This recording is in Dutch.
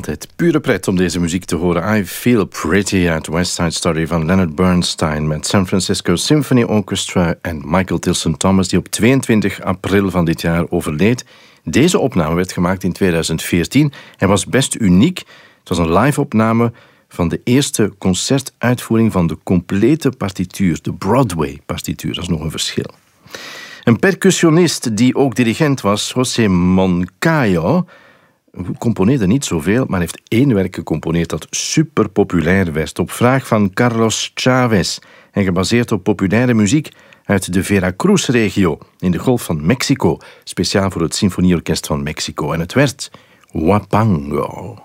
altijd pure pret om deze muziek te horen. I Feel Pretty uit West Side Story van Leonard Bernstein met San Francisco Symphony Orchestra en Michael Tilson Thomas, die op 22 april van dit jaar overleed. Deze opname werd gemaakt in 2014 en was best uniek. Het was een live-opname van de eerste concertuitvoering van de complete partituur, de Broadway-partituur. Dat is nog een verschil. Een percussionist die ook dirigent was, José Moncayo, componeerde niet zoveel, maar heeft één werk gecomponeerd dat super populair werd. Op vraag van Carlos Chavez en gebaseerd op populaire muziek uit de Veracruz-regio in de Golf van Mexico, speciaal voor het Symfonieorkest van Mexico. En het werd Huapango.